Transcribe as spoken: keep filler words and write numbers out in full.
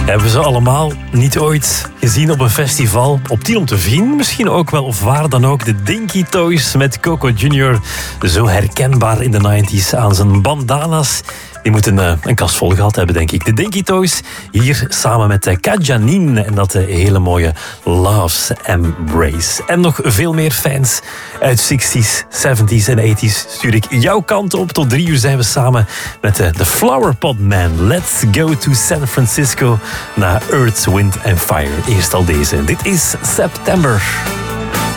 Hebben ze allemaal niet ooit gezien op een festival? Op Tiel om te Vrienden misschien ook wel, of waar dan ook. De Dinky Toys met Coco Junior Zo herkenbaar in de negentig aan zijn bandana's. Die moeten uh, een kast vol gehad hebben, denk ik. De Dinky Toys hier samen met uh, Kajanin en dat uh, hele mooie Love's Embrace. En nog veel meer fans uit zestig's, zeventig's en tachtig's stuur ik jouw kant op. Tot drie uur zijn we samen met uh, The Flower Pot Man. Let's go to San Francisco naar Earth, Wind and Fire. Eerst al deze. Dit is September.